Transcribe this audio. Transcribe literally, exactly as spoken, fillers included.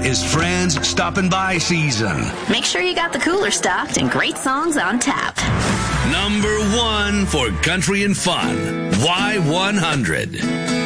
is Friends Stopping By season. Make sure you got the cooler stocked and great songs on tap. Number one for country and fun, Y one hundred.